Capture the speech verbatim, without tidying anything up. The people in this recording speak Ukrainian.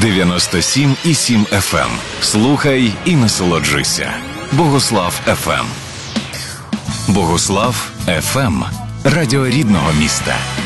дев'яносто сім і сім еф ем. Слухай і насолоджуйся. Богослав еф ем. Богослав еф ем. Радіо рідного міста.